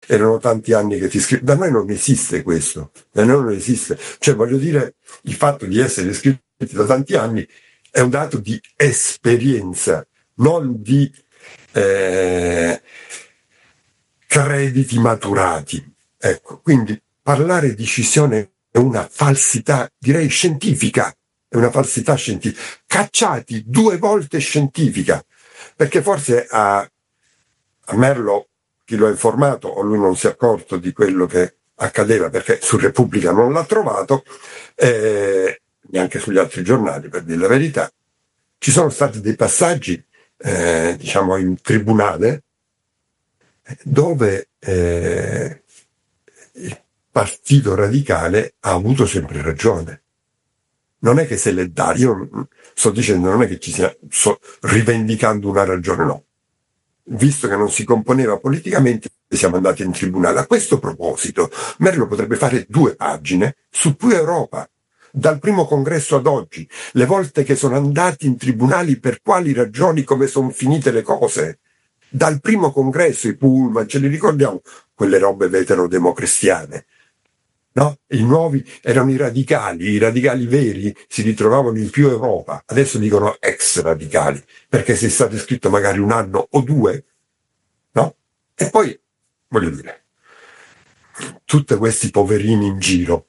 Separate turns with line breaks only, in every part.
erano tanti anni che ti iscrivi. Da noi non esiste questo, da noi non esiste. Cioè, voglio dire, il fatto di essere iscritti da tanti anni è un dato di esperienza, non di crediti maturati. Ecco, quindi parlare di scissione è una falsità, direi scientifica, è una falsità scientifica. Cacciati 2 volte scientifica, perché forse a Merlo chi lo ha informato o lui non si è accorto di quello che accadeva, perché su Repubblica non l'ha trovato, neanche sugli altri giornali, per dire la verità. Ci sono stati dei passaggi, diciamo, in tribunale, dove il Partito Radicale ha avuto sempre ragione. Non è che se l'è data, io sto dicendo, non è che ci sto rivendicando una ragione, no. Visto che non si componeva politicamente, siamo andati in tribunale. A questo proposito, Merlo potrebbe fare 2 pagine su Più Europa, dal primo congresso ad oggi, le volte che sono andati in tribunali, per quali ragioni, come sono finite le cose. Dal primo congresso, i pullman, ce li ricordiamo, quelle robe vetero-democristiane. No? I nuovi erano i radicali veri si ritrovavano in Più Europa, adesso dicono ex radicali, perché sei stato iscritto magari 1 anno o 2, no? E poi, voglio dire, tutti questi poverini in giro,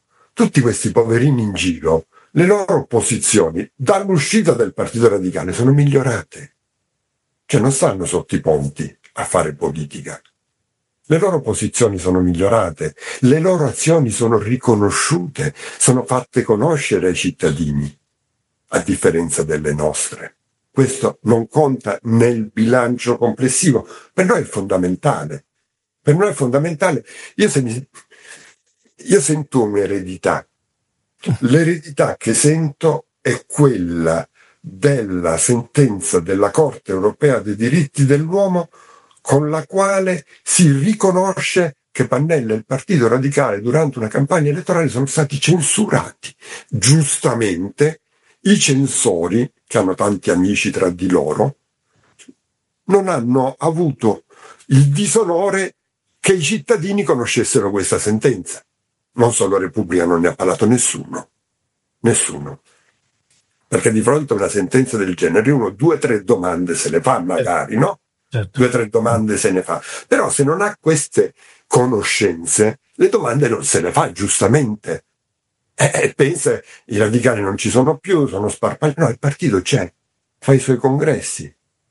le loro posizioni dall'uscita del Partito Radicale sono migliorate, cioè non stanno sotto i ponti a fare politica. Le loro posizioni sono migliorate, le loro azioni sono riconosciute, sono fatte conoscere ai cittadini, a differenza delle nostre. Questo non conta nel bilancio complessivo. Per noi è fondamentale. Per noi è fondamentale. Io sento un'eredità. L'eredità che sento è quella della sentenza della Corte Europea dei diritti dell'uomo, con la quale si riconosce che Pannella e il Partito Radicale durante una campagna elettorale sono stati censurati. Giustamente, i censori, che hanno tanti amici tra di loro, non hanno avuto il disonore che i cittadini conoscessero questa sentenza. Non solo Repubblica, non ne ha parlato nessuno. Perché di fronte a una sentenza del genere uno 2 o 3 domande se le fa magari, no?
Certo.
2 o 3 domande se ne fa. Però se non ha queste conoscenze, le domande non se le fa, giustamente. Pensa, i radicali non ci sono più, sono sparpagliati. No, il partito c'è, fa i suoi congressi.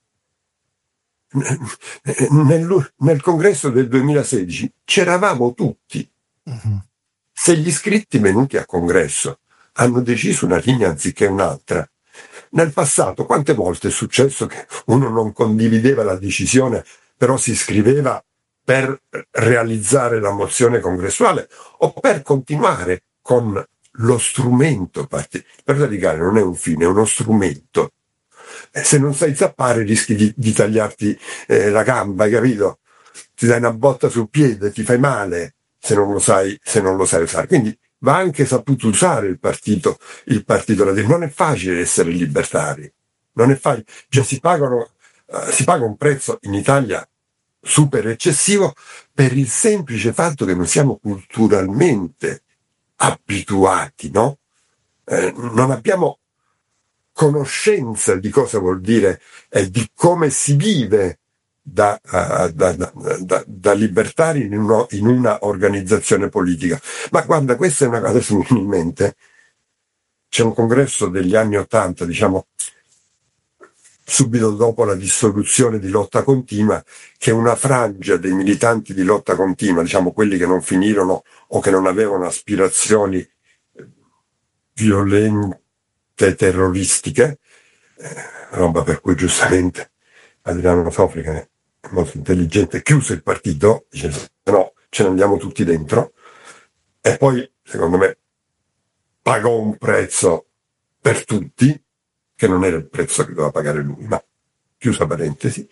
Nel congresso del 2016 c'eravamo tutti. Se gli iscritti venuti a congresso hanno deciso una linea anziché un'altra, nel passato quante volte è successo che uno non condivideva la decisione, però si iscriveva per realizzare la mozione congressuale o per continuare con lo strumento. Il radicale non è un fine, è uno strumento. Se non sai zappare rischi di tagliarti la gamba, hai capito? Ti dai una botta sul piede, ti fai male se non lo sai usare. Quindi va anche saputo usare il partito radicale. Non è facile essere libertari, non è facile. Cioè si paga un prezzo in Italia super eccessivo per il semplice fatto che non siamo culturalmente abituati, no? Non abbiamo conoscenza di cosa vuol dire e di come si vive da libertari in una organizzazione politica. Ma guarda, questa è una cosa, adesso mi viene in mente, c'è un congresso degli anni '80, diciamo, subito dopo la dissoluzione di Lotta Continua, che una frangia dei militanti di Lotta Continua, diciamo quelli che non finirono o che non avevano aspirazioni violente, terroristiche, roba per cui giustamente Adriano Sofri, che è molto intelligente, chiuse il partito, dice no, ce ne andiamo tutti dentro, e poi secondo me pagò un prezzo per tutti che non era il prezzo che doveva pagare lui, ma chiusa parentesi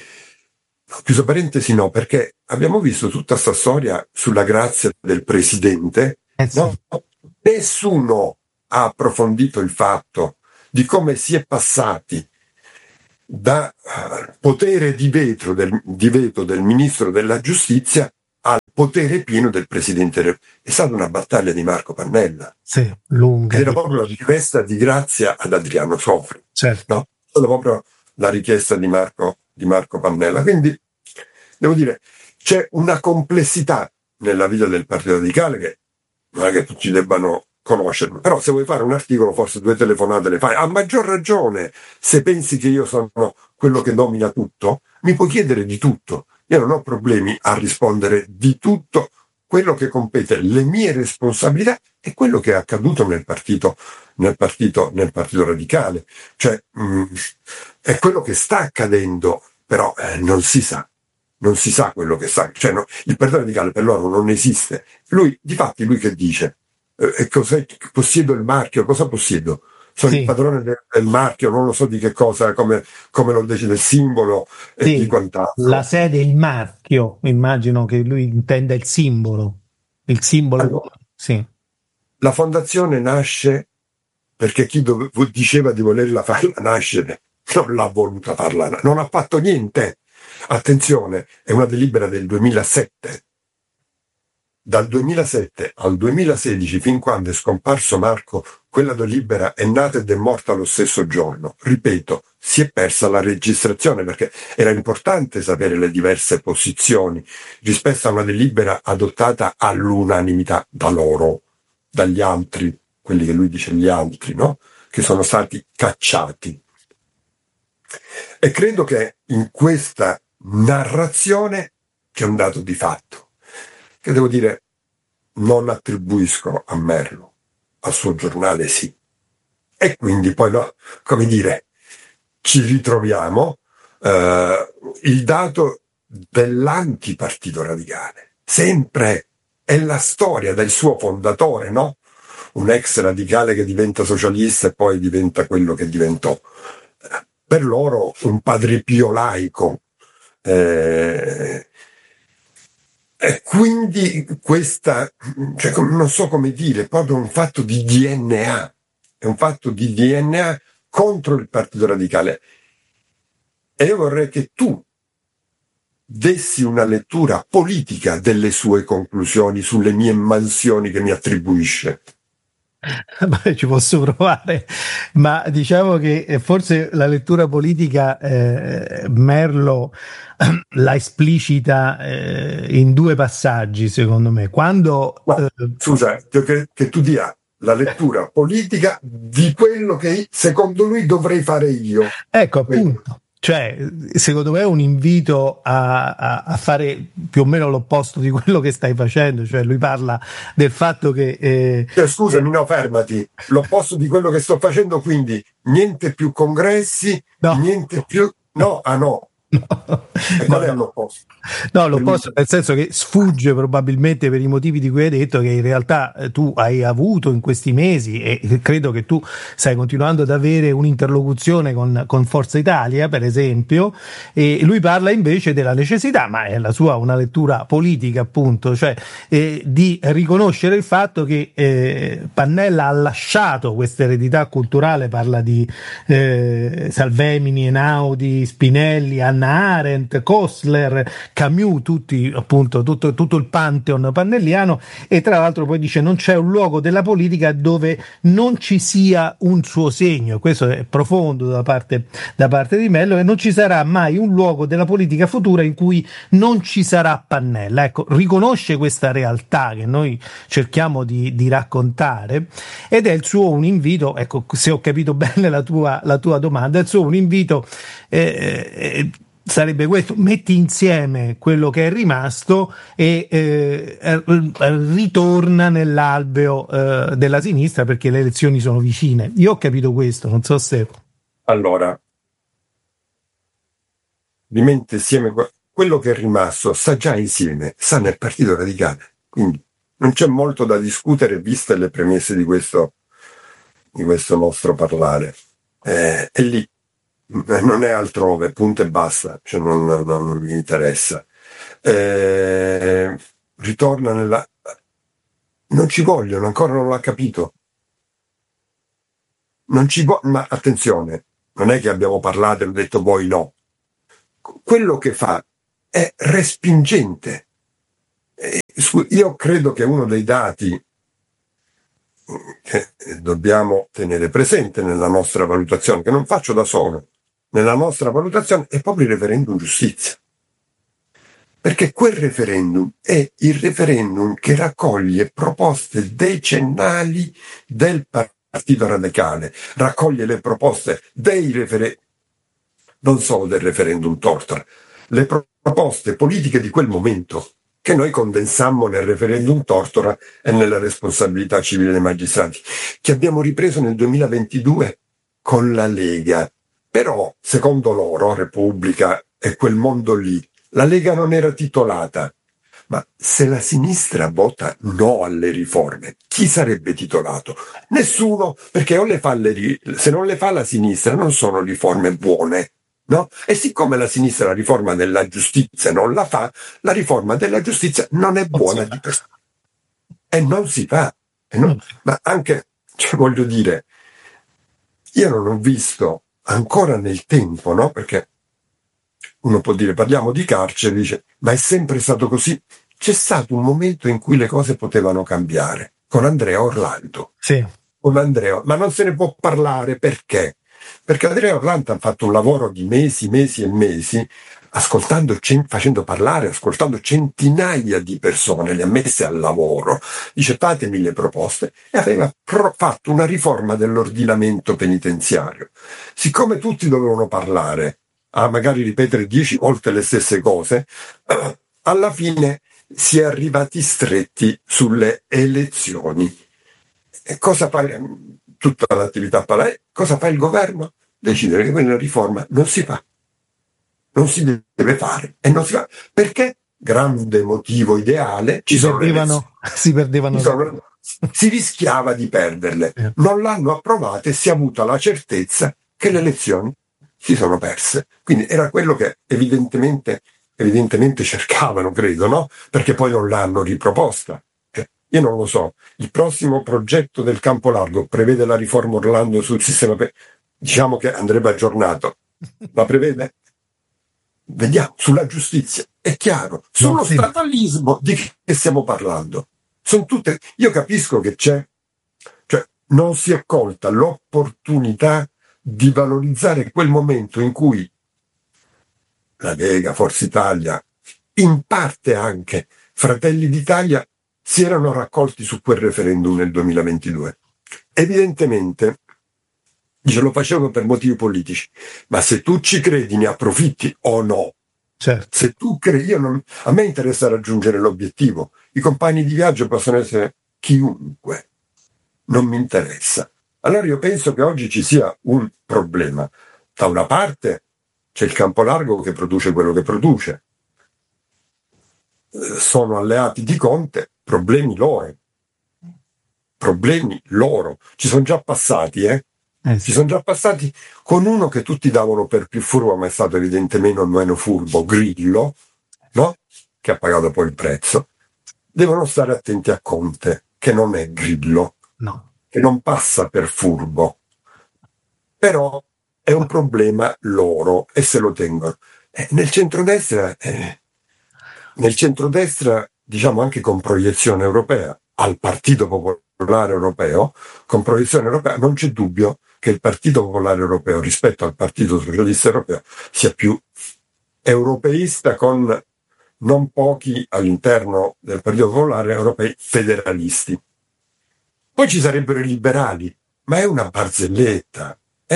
no, perché abbiamo visto tutta sta storia sulla grazia del presidente, no? Nessuno ha approfondito il fatto di come si è passati da potere di veto del ministro della giustizia al potere pieno del Presidente. È stata una battaglia di Marco Pannella.
Sì, lunga.
Ed era proprio la richiesta di grazia ad Adriano Sofri.
Certo.
No? È stata proprio la richiesta di Marco Pannella. Quindi, devo dire, c'è una complessità nella vita del Partito Radicale che non è che tutti debbano conoscerlo. Però se vuoi fare un articolo, forse 2 telefonate le fai. A maggior ragione, se pensi che io sono quello che domina tutto, mi puoi chiedere di tutto. Io non ho problemi a rispondere di tutto quello che compete, le mie responsabilità e quello che è accaduto nel partito radicale. Cioè, è quello che sta accadendo, però non si sa. Non si sa quello che sta. Cioè, no, il partito radicale per loro non esiste. Lui che dice? Possiedo il marchio, cosa possiedo? Sono il padrone del marchio, non lo so di che cosa, come lo decide il simbolo e di quant'altro.
La sede, il marchio, immagino che lui intenda il simbolo. Il simbolo,
allora,
sì.
La fondazione nasce perché chi diceva di volerla farla nascere non l'ha voluta farla, non ha fatto niente. Attenzione, è una delibera del 2007. Dal 2007 al 2016, fin quando è scomparso Marco, quella delibera è nata ed è morta lo stesso giorno. Ripeto, si è persa la registrazione perché era importante sapere le diverse posizioni rispetto a una delibera adottata all'unanimità da loro, dagli altri, quelli che lui dice gli altri, no? Che sono stati cacciati. E credo che in questa narrazione c'è un dato di fatto che devo dire non attribuisco a Merlo, al suo giornale sì. E quindi poi, no, come dire, ci ritroviamo il dato dell'antipartito radicale. Sempre è la storia del suo fondatore, no? Un ex radicale che diventa socialista e poi diventa quello che diventò. Per loro un Padre Pio laico. E quindi questa, cioè, non so come dire, proprio un fatto di DNA, è un fatto di DNA contro il Partito Radicale. E io vorrei che tu dessi una lettura politica delle sue conclusioni sulle mie mansioni che mi attribuisce.
Beh, ci posso provare, ma diciamo che forse la lettura politica Merlo la esplicita in 2 passaggi, secondo me. Quando
scusa, che tu dia la lettura politica di quello che secondo lui dovrei fare io.
Ecco, appunto. Cioè, secondo me è un invito a fare più o meno l'opposto di quello che stai facendo. Cioè, lui parla del fatto che...
scusami, no, fermati. L'opposto di quello che sto facendo, quindi niente più congressi,
no.
niente più... No, no. E qual è l'opposto?
No, l'opposto nel senso che sfugge probabilmente per i motivi di cui hai detto, che in realtà tu hai avuto in questi mesi, e credo che tu stai continuando ad avere un'interlocuzione con Forza Italia, per esempio, e lui parla invece della necessità, ma è la sua una lettura politica appunto, cioè di riconoscere il fatto che Pannella ha lasciato questa eredità culturale, parla di Salvemini, Einaudi, Spinelli, Hannah Arendt, Kostler, Camus, tutti appunto tutto il pantheon pannelliano, e tra l'altro poi dice non c'è un luogo della politica dove non ci sia un suo segno. Questo è profondo da parte di Mello, e non ci sarà mai un luogo della politica futura in cui non ci sarà Pannella. Ecco, riconosce questa realtà che noi cerchiamo di raccontare, ed è il suo un invito, ecco, se ho capito bene la tua domanda, è il suo un invito sarebbe questo: metti insieme quello che è rimasto e ritorna nell'alveo della sinistra, perché le elezioni sono vicine. Io ho capito questo, non so se...
Allora, rimetti insieme quello che è rimasto, sta già insieme, sta nel Partito Radicale, quindi non c'è molto da discutere viste le premesse di questo nostro parlare. È lì. Non è altrove, punto e basta, cioè non mi interessa. Ritorna nella... Non ci vogliono, ancora non l'ha capito. Ma attenzione, non è che abbiamo parlato e ho detto voi no. Quello che fa è respingente. Io credo che uno dei dati che dobbiamo tenere presente nella nostra valutazione, che non faccio da solo, nella nostra valutazione, è proprio il referendum giustizia. Perché quel referendum è il referendum che raccoglie proposte decennali del Partito Radicale, raccoglie le proposte dei non solo del referendum Tortora, le proposte politiche di quel momento, che noi condensammo nel referendum Tortora e nella responsabilità civile dei magistrati, che abbiamo ripreso nel 2022 con la Lega. Però, secondo loro, Repubblica e quel mondo lì, la Lega non era titolata. Ma se la sinistra vota no alle riforme, chi sarebbe titolato? Nessuno, perché o le fa se non le fa la sinistra non sono riforme buone. No? E siccome la sinistra la riforma della giustizia non la fa, la riforma della giustizia non è buona di per sé. E non si fa. Ma anche, voglio dire, io non ho visto ancora nel tempo, no? Perché uno può dire, parliamo di carcere, dice, ma è sempre stato così. C'è stato un momento in cui le cose potevano cambiare, con Andrea Orlando.
Sì.
Con Andrea, ma non se ne può parlare perché? Perché Andrea Orlando ha fatto un lavoro di mesi e mesi, facendo parlare, ascoltando centinaia di persone, le ha messe al lavoro, dice fatemi le proposte, e aveva fatto una riforma dell'ordinamento penitenziario. Siccome tutti dovevano parlare, a magari ripetere 10 volte le stesse cose, alla fine si è arrivati stretti sulle elezioni. E cosa fa tutta l'attività parlare? Cosa fa il governo? Decidere che quella riforma non si fa. Non si deve fare. E non si fa. Perché? Grande motivo ideale.
Si perdevano.
Si rischiava di perderle. Non l'hanno approvata e si è avuta la certezza che le elezioni si sono perse. Quindi era quello che evidentemente cercavano, credo, no? Perché poi non l'hanno riproposta. Io non lo so, il prossimo progetto del Campo Largo prevede la riforma Orlando sul sistema, diciamo che andrebbe aggiornato, la prevede? Vediamo, sulla giustizia, è chiaro, sullo statalismo di che stiamo parlando. Sono tutte, io capisco che cioè non si è colta l'opportunità di valorizzare quel momento in cui la Lega, Forza Italia, in parte anche Fratelli d'Italia, si erano raccolti su quel referendum nel 2022. Evidentemente lo facevano per motivi politici, ma se tu ci credi ne approfitti o no?
Certo.
Se tu credi, a me interessa raggiungere l'obiettivo. I compagni di viaggio possono essere chiunque, non mi interessa. Allora io penso che oggi ci sia un problema. Da una parte c'è il Campo Largo che produce quello che produce. Sono alleati di Conte, problemi loro. Ci sono già passati,
Sì.
Ci sono già passati con uno che tutti davano per più furbo, ma è stato evidentemente meno furbo, Grillo, no? Che ha pagato poi il prezzo. Devono stare attenti a Conte, che non è Grillo,
no,
che non passa per furbo. Però è un problema loro e se lo tengono. Nel centrodestra, diciamo anche con proiezione europea, al Partito Popolare Europeo, con proiezione europea, non c'è dubbio che il Partito Popolare Europeo rispetto al Partito Socialista Europeo sia più europeista, con non pochi all'interno del Partito Popolare Europeo federalisti. Poi ci sarebbero i liberali, ma è una barzelletta.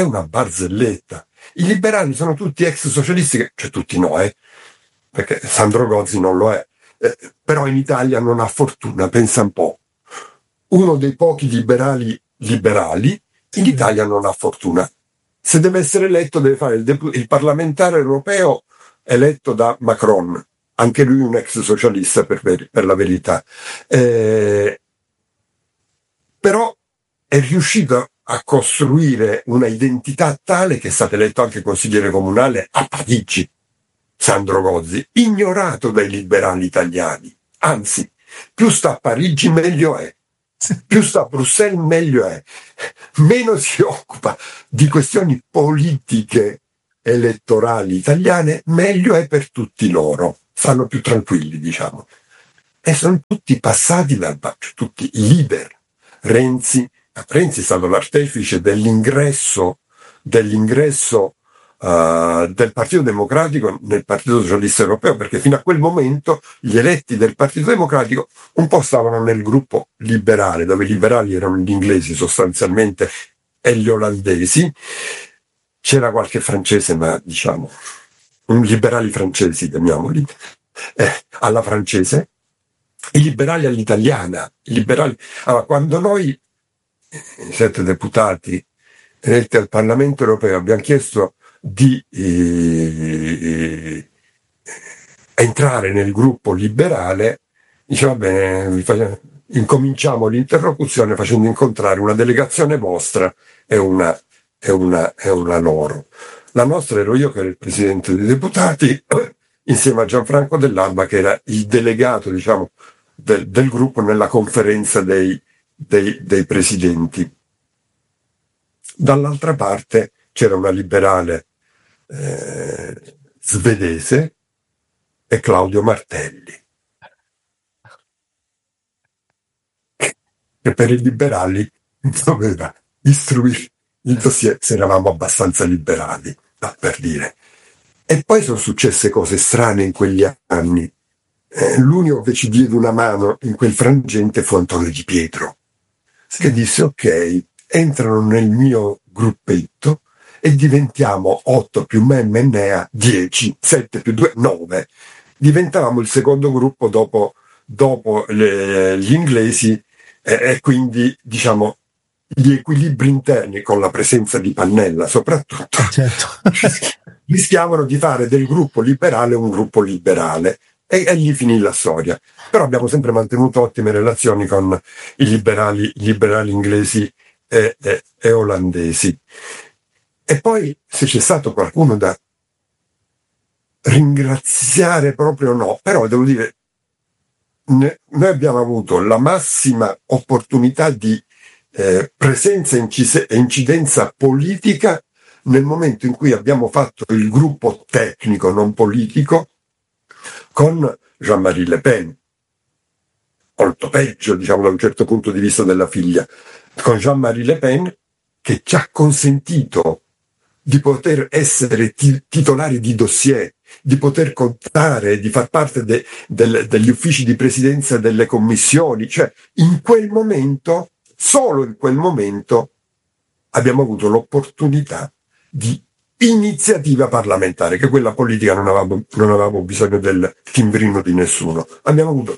I liberali sono tutti ex socialisti, cioè tutti no, perché Sandro Gozzi non lo è, però in Italia non ha fortuna, pensa un po'. Uno dei pochi liberali in Italia non ha fortuna. Se deve essere eletto deve fare il parlamentare europeo eletto da Macron, anche lui un ex socialista per la verità. Però è riuscito a costruire una identità tale che è stato eletto anche consigliere comunale a Parigi, Sandro Gozzi, ignorato dai liberali italiani. Anzi, più sta a Parigi meglio è. Più sta a Bruxelles meglio è. Meno si occupa di questioni politiche elettorali italiane, meglio è per tutti loro. Stanno più tranquilli, diciamo. e sono tutti passati tutti i leader. Renzi è stato l'artefice dell'ingresso del Partito Democratico nel Partito Socialista Europeo, perché fino a quel momento gli eletti del Partito Democratico un po' stavano nel gruppo liberale, dove i liberali erano gli inglesi sostanzialmente e gli olandesi. C'era qualche francese, ma diciamo liberali francesi, chiamiamoli, alla francese, i liberali all'italiana. Allora, quando noi 7 deputati eletti al Parlamento europeo abbiamo chiesto di entrare nel gruppo liberale, dice va bene, incominciamo l'interlocuzione facendo incontrare una delegazione vostra e una loro. La nostra ero io che ero il presidente dei deputati, insieme a Gianfranco Dell'Alba che era il delegato, diciamo, del gruppo nella conferenza dei presidenti. Dall'altra parte c'era una liberale svedese e Claudio Martelli, che per i liberali doveva istruire il dossier se eravamo abbastanza liberali, per dire. E poi sono successe cose strane in quegli anni. L'unico che ci diede una mano in quel frangente fu Antonio Di Pietro, che disse ok, entrano nel mio gruppetto e diventiamo 8 più me e Mennea 10, 7 più 2, 9. Diventavamo il secondo gruppo dopo gli inglesi e quindi diciamo gli equilibri interni con la presenza di Pannella soprattutto
certo.
rischiavano di fare del gruppo liberale un gruppo liberale e gli finì la storia. Però abbiamo sempre mantenuto ottime relazioni con i liberali inglesi e olandesi. E poi se c'è stato qualcuno da ringraziare proprio no, però devo dire noi abbiamo avuto la massima opportunità di presenza e incidenza politica nel momento in cui abbiamo fatto il gruppo tecnico non politico con Jean-Marie Le Pen, molto peggio diciamo da un certo punto di vista della figlia, con Jean-Marie Le Pen che ci ha consentito di poter essere titolari di dossier, di poter contare, di far parte degli uffici di presidenza delle commissioni, cioè in quel momento, solo in quel momento, abbiamo avuto l'opportunità di iniziativa parlamentare, che quella politica non avevamo bisogno del timbrino di nessuno. Abbiamo avuto.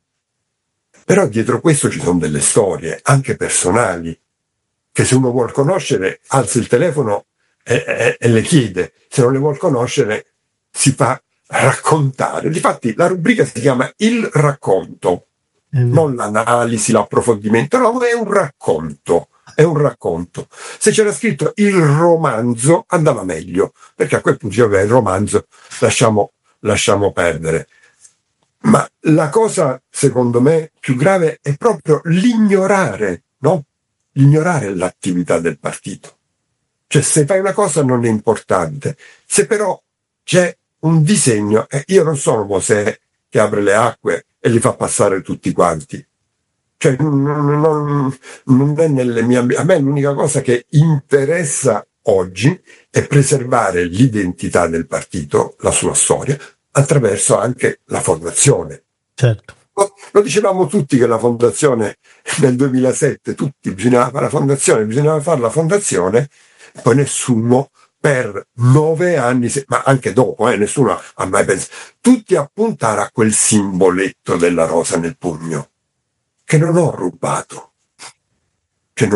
Però dietro questo ci sono delle storie, anche personali, che se uno vuol conoscere, alza il telefono e le chiede. Se non le vuol conoscere, si fa raccontare. Difatti la rubrica si chiama Il racconto, non l'analisi, l'approfondimento, no, è un racconto. È un racconto. Se c'era scritto il romanzo andava meglio, perché a quel punto il romanzo lasciamo perdere. Ma la cosa, secondo me, più grave è proprio l'ignorare, no? L'ignorare l'attività del partito. Cioè, se fai una cosa non è importante. Se però c'è un disegno, io non sono Mosè che apre le acque e li fa passare tutti quanti. Cioè, non è nelle mie a me l'unica cosa che interessa oggi è preservare l'identità del partito, la sua storia, attraverso anche la fondazione.
Certo.
Lo dicevamo tutti che la fondazione nel 2007, tutti bisognava fare la fondazione, poi nessuno per 9 anni, ma anche dopo, nessuno ha mai pensato, tutti a puntare a quel simboletto della rosa nel pugno. Che non ho rubato, cioè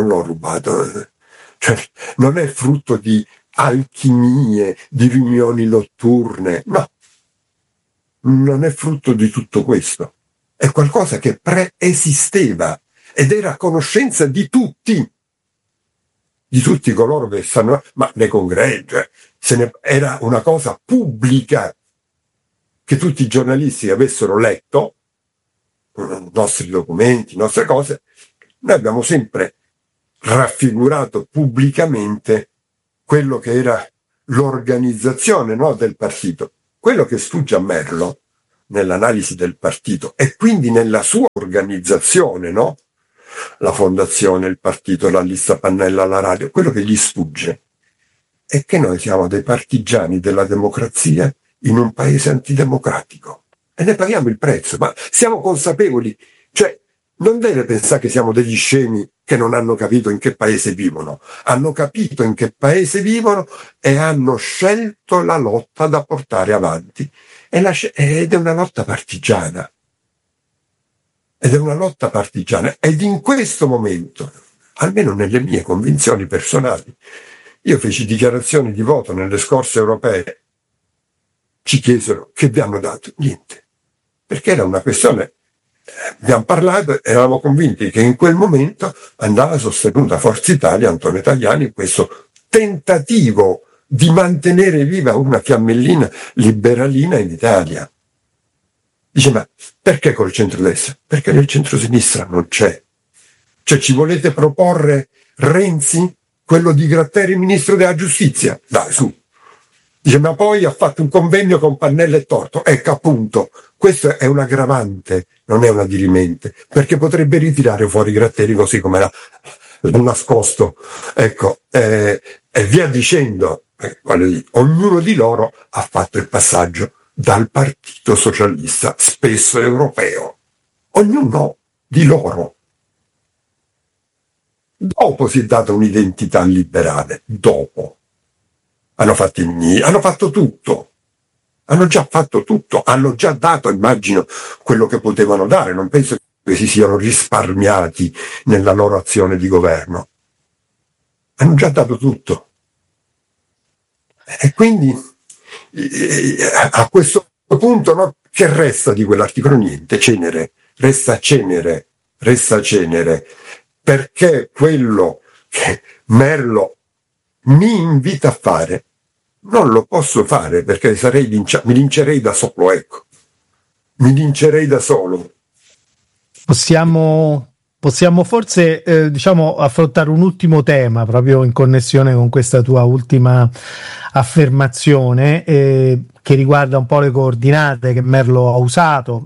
non è frutto di alchimie, di riunioni notturne, no, non è frutto di tutto questo, è qualcosa che preesisteva ed era a conoscenza di tutti coloro che stanno, ma nei congressi, era una cosa pubblica che tutti i giornalisti avessero letto, nostri documenti, nostre cose, noi abbiamo sempre raffigurato pubblicamente quello che era l'organizzazione, no, del partito. Quello che sfugge a Merlo nell'analisi del partito e quindi nella sua organizzazione, no? La fondazione, il partito, la lista Pannella, la radio, quello che gli sfugge è che noi siamo dei partigiani della democrazia in un paese antidemocratico e ne paghiamo il prezzo, ma siamo consapevoli, cioè non deve pensare che siamo degli scemi che non hanno capito in che paese vivono, hanno capito in che paese vivono e hanno scelto la lotta da portare avanti ed è una lotta partigiana. Ed è una lotta partigiana ed in questo momento, almeno nelle mie convinzioni personali, io feci dichiarazioni di voto nelle scorse europee, ci chiesero che vi hanno dato, niente, perché era una questione, abbiamo parlato e eravamo convinti che in quel momento andava sostenuta Forza Italia, Antonio Tajani, in questo tentativo di mantenere viva una fiammellina liberalina in Italia. Dice, ma perché col centrodestra? Perché nel centrosinistra non c'è. Cioè ci volete proporre Renzi, quello di Gratteri, ministro della giustizia? Dai, su. Dice, ma poi ha fatto un convegno con Pannella e Torto. Ecco, appunto, questo è un aggravante, non è una dirimente, perché potrebbe ritirare fuori Gratteri così come l'ha nascosto. Ecco, e via dicendo, ognuno di loro ha fatto il passaggio dal Partito Socialista, spesso europeo. Ognuno di loro. Dopo si è data un'identità liberale, dopo. Hanno fatto tutto. Hanno già fatto tutto, hanno già dato, immagino, quello che potevano dare. Non penso che si siano risparmiati nella loro azione di governo. Hanno già dato tutto. E quindi a questo punto, no, che resta di quell'articolo? Niente, cenere, resta cenere, perché quello che Merlo mi invita a fare non lo posso fare perché mi lincerei da solo, ecco, mi lincerei da solo.
Possiamo forse affrontare un ultimo tema proprio in connessione con questa tua ultima affermazione che riguarda un po' le coordinate che Merlo ha usato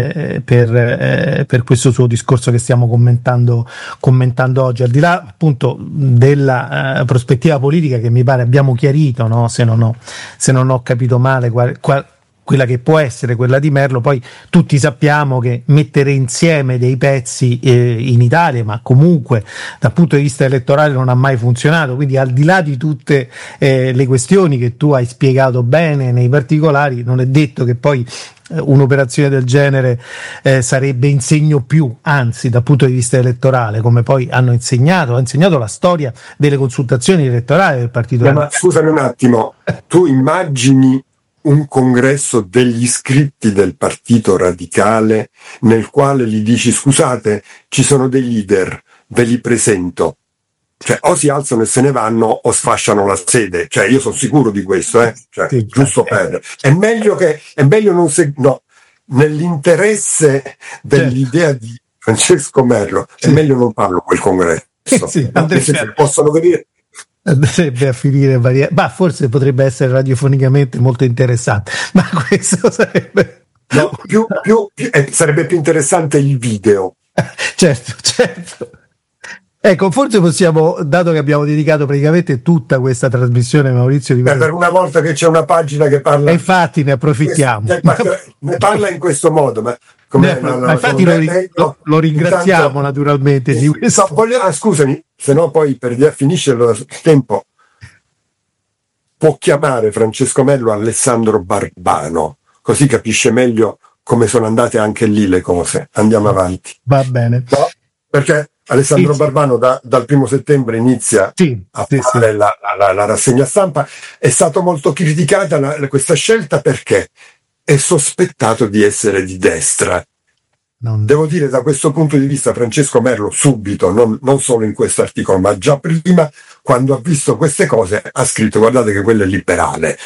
per questo suo discorso che stiamo commentando oggi, al di là appunto della prospettiva politica che mi pare abbiamo chiarito, no? Se non ho capito male quella che può essere quella di Merlo. Poi tutti sappiamo che mettere insieme dei pezzi in Italia, ma comunque dal punto di vista elettorale non ha mai funzionato, quindi al di là di tutte le questioni che tu hai spiegato bene nei particolari, non è detto che poi un'operazione del genere sarebbe in segno più, anzi dal punto di vista elettorale, come poi ha insegnato la storia delle consultazioni elettorali del Partito
Ma scusami un attimo, tu immagini un congresso degli iscritti del Partito Radicale nel quale gli dici scusate, ci sono dei leader, ve li presento. Cioè o si alzano e se ne vanno o sfasciano la sede. Cioè io sono sicuro di questo, cioè, sì, giusto per. È meglio non no, nell'interesse dell'idea di Francesco Merlo, sì, è meglio non farlo quel congresso.
Sì,
possono venire.
Andrebbe a finire ma forse potrebbe essere radiofonicamente molto interessante, ma questo sarebbe
sarebbe più interessante il video.
Certo. Ecco, forse possiamo, dato che abbiamo dedicato praticamente tutta questa trasmissione, Maurizio,
per una volta che c'è una pagina che parla,
e infatti ne approfittiamo,
ne parla in questo modo, ma
infatti lo ringraziamo intanto, naturalmente di questo.
Scusami, se no poi finisce il tempo. Può chiamare Francesco Merlo Alessandro Barbano, così capisce meglio come sono andate anche lì le cose. Andiamo avanti.
Va bene.
No? Perché Alessandro Barbano dal 1° settembre inizia a fare la rassegna stampa. È stato molto criticata questa scelta perché è sospettato di essere di destra. Devo dire, da questo punto di vista Francesco Merlo subito, non solo in questo articolo, ma già prima, quando ha visto queste cose, ha scritto guardate che quello è liberale.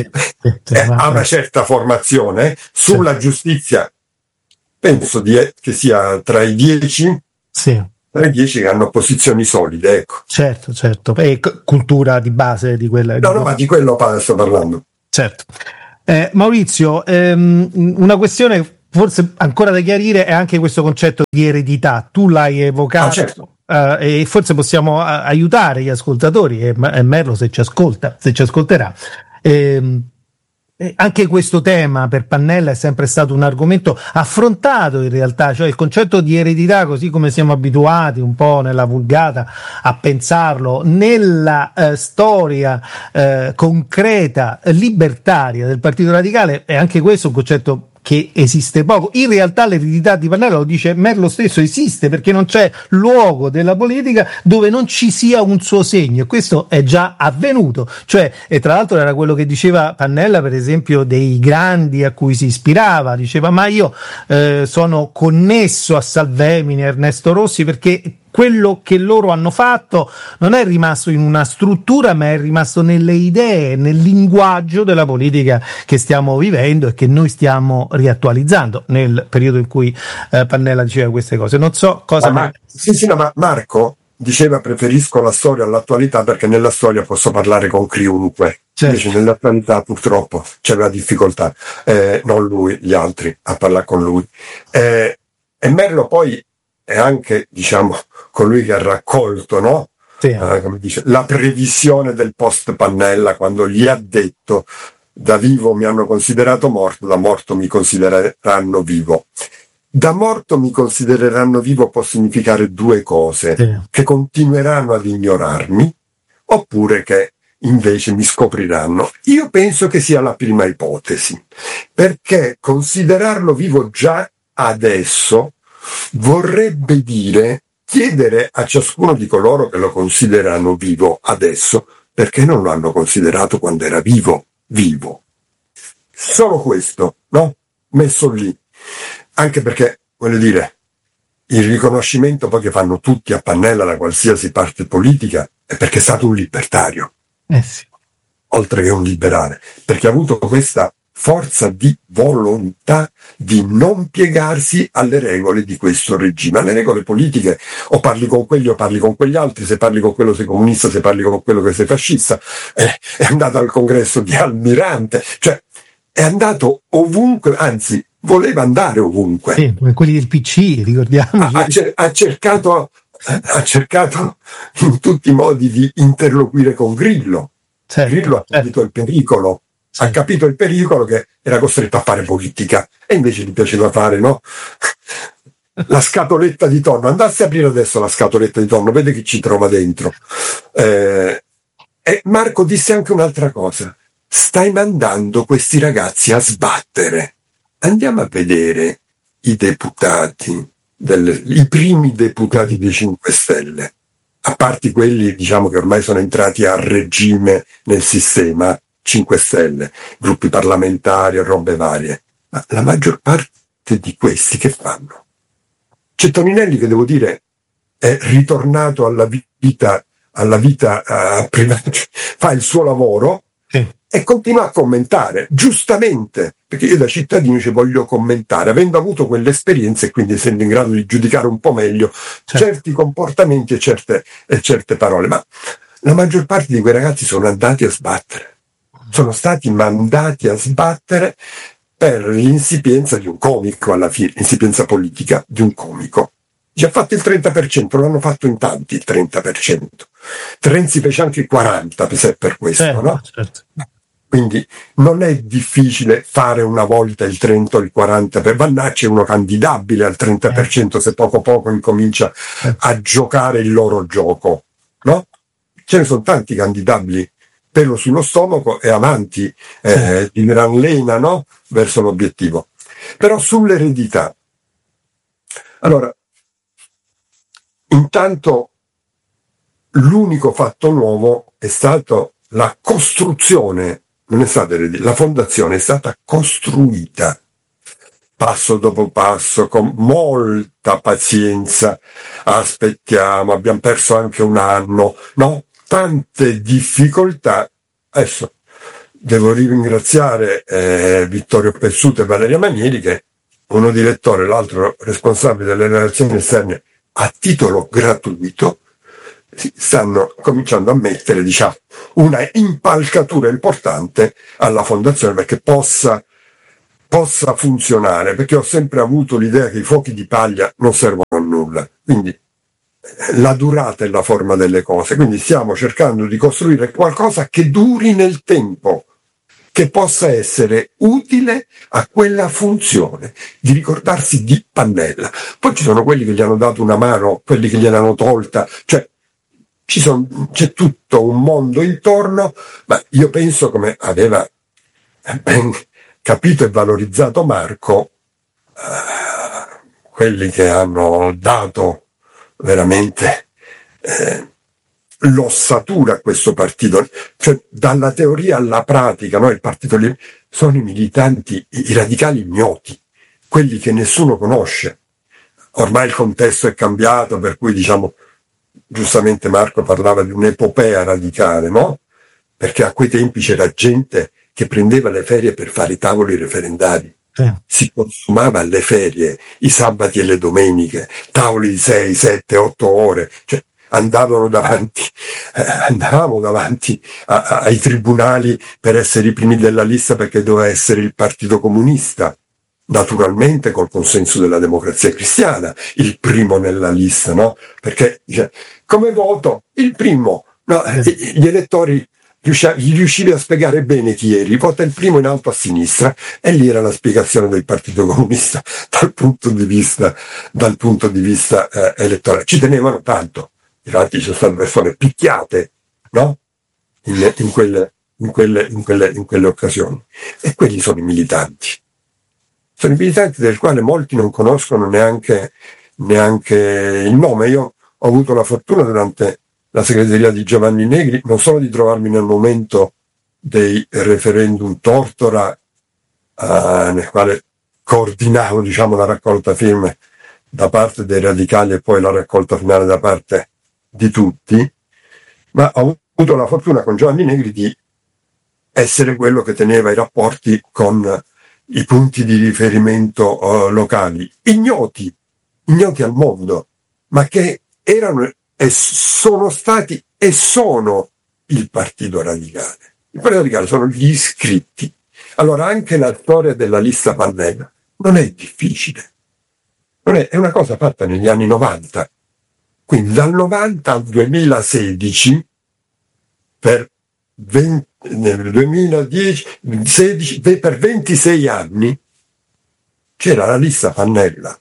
Ha una certa formazione sulla giustizia, penso che sia tra i 10.
Sì.
Tra i 10 che hanno posizioni solide, ecco.
Certo. E cultura di base di quella.
No, ma di quello sto parlando.
Certo. Maurizio, una questione forse ancora da chiarire è anche questo concetto di eredità. Tu l'hai evocato,
certo.
E forse possiamo aiutare gli ascoltatori e Merlo se ci ascolta, se ci ascolterà. Anche questo tema per Pannella è sempre stato un argomento affrontato in realtà, cioè il concetto di eredità, così come siamo abituati un po' nella vulgata a pensarlo, nella storia concreta, libertaria del Partito Radicale, è anche questo un concetto che esiste poco. In realtà l'eredità di Pannella, lo dice Merlo stesso, esiste perché non c'è luogo della politica dove non ci sia un suo segno, e questo è già avvenuto, cioè, e tra l'altro era quello che diceva Pannella per esempio dei grandi a cui si ispirava, diceva ma io sono connesso a Salvemini, Ernesto Rossi, perché quello che loro hanno fatto non è rimasto in una struttura, ma è rimasto nelle idee, nel linguaggio della politica che stiamo vivendo e che noi stiamo riattualizzando nel periodo in cui Pannella diceva queste cose. Non so cosa...
ma Marco diceva preferisco la storia all'attualità perché nella storia posso parlare con chiunque. Certo. Invece nell'attualità purtroppo c'aveva difficoltà, non lui, gli altri, a parlare con lui. E Merlo poi è anche, diciamo, colui che ha raccolto, no? Sì. Come dice, la previsione del post Pannella, quando gli ha detto da vivo mi hanno considerato morto, da morto mi considereranno vivo. Da morto mi considereranno vivo può significare due cose: sì, che continueranno ad ignorarmi, oppure che invece mi scopriranno. Io penso che sia la prima ipotesi, perché considerarlo vivo già adesso vorrebbe dire chiedere a ciascuno di coloro che lo considerano vivo adesso perché non lo hanno considerato quando era vivo. Solo questo, no? Messo lì. Anche perché, voglio dire, il riconoscimento poi che fanno tutti a Pannella da qualsiasi parte politica è perché è stato un libertario.
Sì.
Oltre che un liberale, perché ha avuto questa forza di volontà di non piegarsi alle regole di questo regime, alle regole politiche. O parli con quelli o parli con quegli altri, se parli con quello sei comunista, se parli con quello che sei fascista. È andato al congresso di Almirante, cioè è andato ovunque, anzi voleva andare ovunque.
Sì, come quelli del PC, ricordiamo.
Ha cercato in tutti i modi di interloquire con Grillo. Certo, Grillo ha capito il pericolo. Sì. Ha capito il pericolo, che era costretto a fare politica e invece gli piaceva fare, no? La scatoletta di tonno. Andasse a aprire adesso la scatoletta di tonno, vede chi ci trova dentro. E Marco disse anche un'altra cosa: stai mandando questi ragazzi a sbattere. Andiamo a vedere i deputati, i primi deputati dei 5 Stelle, a parte quelli, diciamo, che ormai sono entrati a regime nel sistema 5 Stelle, gruppi parlamentari e robe varie. Ma la maggior parte di questi che fanno? C'è Toninelli che, devo dire, è ritornato alla vita privata, fa il suo lavoro, sì, e continua a commentare, giustamente, perché io da cittadino ci voglio commentare, avendo avuto quell'esperienza e quindi essendo in grado di giudicare un po' meglio certi comportamenti e certe parole. Ma la maggior parte di quei ragazzi sono andati a sbattere. Sono stati mandati a sbattere per l'insipienza di un comico, alla fine, l'insipienza politica di un comico. Ci ha fatto il 30%, l'hanno fatto in tanti il 30%. Renzi fece anche il 40% per questo, no?
Certo.
Quindi non è difficile fare una volta il 30 o il 40%, per Vannacci è uno candidabile al 30% se poco poco incomincia a giocare il loro gioco, no? Ce ne sono tanti candidabili, pelo sullo stomaco e avanti, di gran lena, no? Verso l'obiettivo. Però sull'eredità, allora, intanto l'unico fatto nuovo è stato la costruzione, non è stata eredità, la fondazione è stata costruita passo dopo passo, con molta pazienza. Aspettiamo, abbiamo perso anche un anno, no? Tante difficoltà. Adesso devo ringraziare Vittorio Pessuto e Valeria Manieri, che uno direttore, l'altro responsabile delle relazioni esterne, a titolo gratuito stanno cominciando a mettere, diciamo, una impalcatura importante alla fondazione perché possa funzionare, perché ho sempre avuto l'idea che i fuochi di paglia non servono a nulla, quindi la durata è la forma delle cose, quindi stiamo cercando di costruire qualcosa che duri nel tempo, che possa essere utile a quella funzione, di ricordarsi di Pannella. Poi ci sono quelli che gli hanno dato una mano, quelli che gliel'hanno tolta, cioè c'è tutto un mondo intorno, ma io penso, come aveva ben capito e valorizzato Marco, quelli che hanno dato veramente l'ossatura a questo partito, cioè dalla teoria alla pratica, no? Il partito sono i militanti, i radicali ignoti, quelli che nessuno conosce. Ormai il contesto è cambiato, per cui, diciamo, giustamente Marco parlava di un'epopea radicale, no? Perché a quei tempi c'era gente che prendeva le ferie per fare i tavoli referendari. Si consumava alle ferie, i sabati e le domeniche, tavoli di 6, 7, 8 ore, cioè andavamo davanti ai tribunali per essere i primi della lista perché doveva essere il Partito Comunista, naturalmente col consenso della Democrazia Cristiana, il primo nella lista, no? Perché come voto il primo, no? Gli elettori gli riuscivi a spiegare bene chi eri, vota il primo in alto a sinistra, e lì era la spiegazione del Partito Comunista dal punto di vista elettorale. Ci tenevano tanto, infatti ci sono state persone picchiate, no? In quelle occasioni. E quelli sono i militanti. Sono i militanti del quale molti non conoscono neanche il nome. Io ho avuto la fortuna durante la segreteria di Giovanni Negri non solo di trovarmi nel momento dei referendum Tortora, nel quale coordinavo, diciamo, la raccolta firme da parte dei radicali e poi la raccolta finale da parte di tutti, ma ho avuto la fortuna con Giovanni Negri di essere quello che teneva i rapporti con i punti di riferimento locali, ignoti al mondo, ma che erano e sono stati e sono il Partito Radicale. Il Partito Radicale sono gli iscritti. Allora anche la storia della lista Pannella non è difficile, è una cosa fatta negli anni 90. Quindi dal 90 al 2016, nel 2010, 16, per 26 anni c'era la lista Pannella.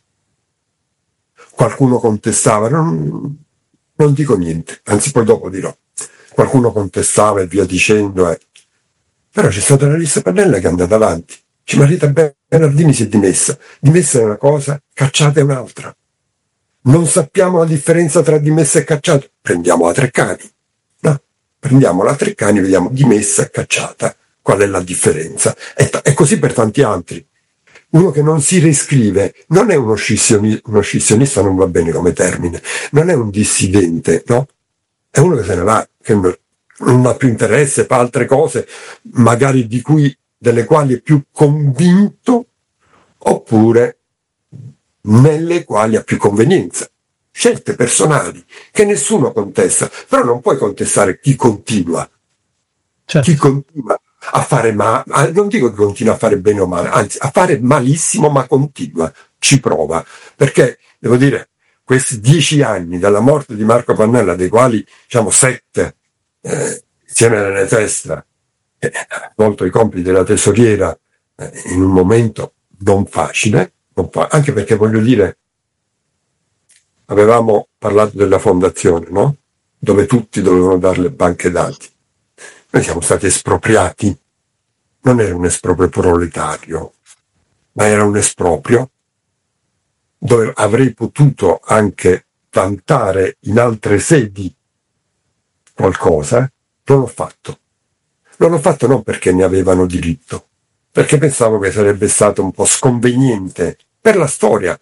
Qualcuno contestava, non dico niente, anzi poi dopo dirò. Qualcuno contestava e via dicendo. Però c'è stata la lista Pannella che è andata avanti. Marita Bernardini si è dimessa. Dimessa è una cosa, cacciata è un'altra. Non sappiamo la differenza tra dimessa e cacciato. Prendiamo la Treccani. No? Prendiamo la Treccani, vediamo dimessa e cacciata. Qual è la differenza? E così per tanti altri. Uno che non si riscrive non è uno scissionista, non va bene come termine, non è un dissidente, no? È uno che se ne va, che non ha più interesse, fa altre cose, magari delle quali è più convinto, oppure nelle quali ha più convenienza. Scelte personali, che nessuno contesta, però non puoi contestare chi continua. Certo. Chi continua a fare male, non dico che continua a fare bene o male, anzi a fare malissimo, ma continua, ci prova, perché devo dire, questi 10 anni dalla morte di Marco Pannella, dei quali diciamo 7 insieme alla Netestra, ha svolto i compiti della tesoriera in un momento non facile, anche perché voglio dire, avevamo parlato della fondazione, no? Dove tutti dovevano dare le banche dati. Noi siamo stati espropriati, non era un esproprio proletario, ma era un esproprio dove avrei potuto anche vantare in altre sedi qualcosa, non l'ho fatto. Non l'ho fatto non perché ne avevano diritto, perché pensavo che sarebbe stato un po' sconveniente per la storia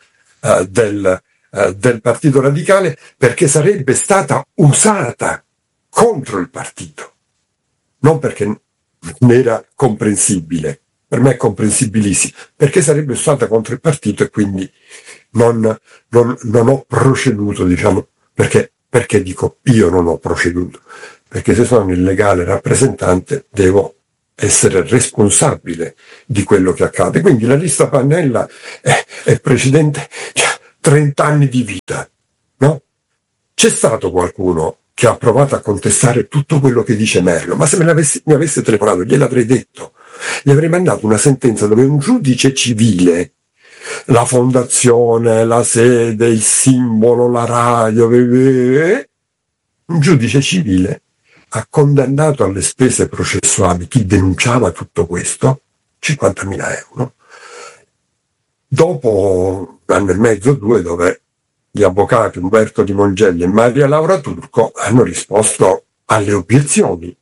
del Partito Radicale, perché sarebbe stata usata contro il partito. Non perché non era comprensibile, per me è comprensibilissimo, perché sarebbe stata contro il partito e quindi non ho proceduto, diciamo, perché Perché dico io non ho proceduto? Perché se sono il legale rappresentante devo essere responsabile di quello che accade. Quindi la lista Pannella è precedente, 30 anni di vita, no? C'è stato qualcuno che ha provato a contestare tutto quello che dice Merlo, ma se mi avesse telefonato gliel'avrei detto, gli avrei mandato una sentenza dove un giudice civile, la fondazione, la sede, il simbolo, la radio, un giudice civile ha condannato alle spese processuali chi denunciava tutto questo 50.000 euro. Dopo un anno e mezzo, 2, dove gli avvocati Umberto Di Mongelli e Maria Laura Turco hanno risposto alle obiezioni.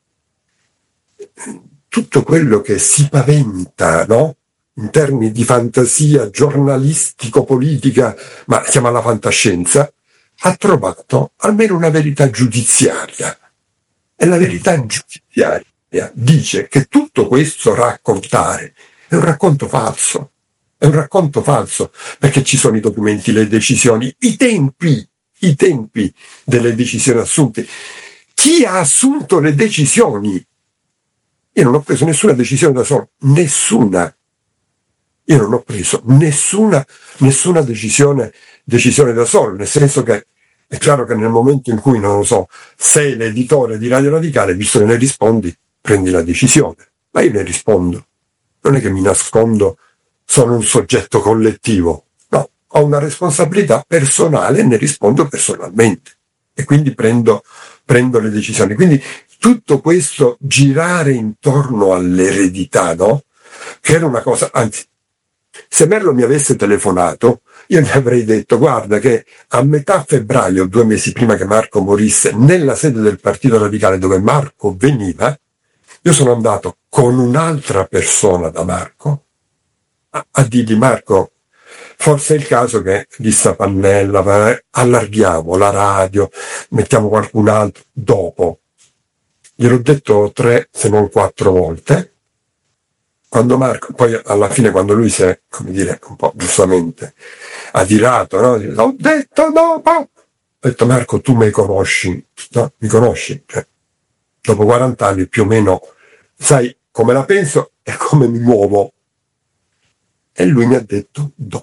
Tutto quello che si paventa, no? In termini di fantasia giornalistico-politica, ma chiamala fantascienza, ha trovato almeno una verità giudiziaria. E la verità giudiziaria dice che tutto questo raccontare è un racconto falso. È un racconto falso, perché ci sono i documenti, le decisioni, i tempi delle decisioni assunte. Chi ha assunto le decisioni? Io non ho preso nessuna decisione da solo, nessuna. Io non ho preso nessuna decisione da solo, nel senso che è chiaro che nel momento in cui, non lo so, sei l'editore di Radio Radicale, visto che ne rispondi, prendi la decisione. Ma io ne rispondo. Non è che mi nascondo, sono un soggetto collettivo. No, ho una responsabilità personale e ne rispondo personalmente. E quindi prendo le decisioni. Quindi tutto questo girare intorno all'eredità, no? Che era una cosa, anzi, se Merlo mi avesse telefonato, io gli avrei detto, guarda che a metà febbraio, 2 mesi prima che Marco morisse, nella sede del Partito Radicale dove Marco veniva, io sono andato con un'altra persona da Marco a dirgli, Marco, forse è il caso che lista Pannella, allarghiamo la radio, mettiamo qualcun altro dopo. Gliel'ho detto 3 se non 4 volte. Quando Marco, poi alla fine quando lui si è, come dire, un po' giustamente adirato, no? Ho detto dopo! Ho detto, Marco, tu mi conosci, no? Mi conosci? Cioè, dopo 40 anni più o meno sai come la penso e come mi muovo. E lui mi ha detto dopo.